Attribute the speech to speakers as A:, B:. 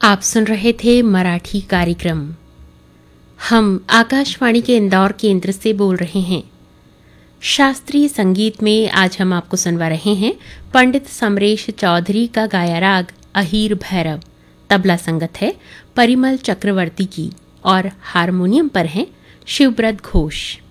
A: आप सुन रहे थे मराठी कार्यक्रम। हम आकाशवाणी के इंदौर केंद्र से बोल रहे हैं। शास्त्रीय संगीत में आज हम आपको सुनवा रहे हैं पंडित समरेश चौधरी का गाया राग अहीर भैरव। तबला संगत है परिमल चक्रवर्ती की और हारमोनियम पर हैं शिवब्रत घोष।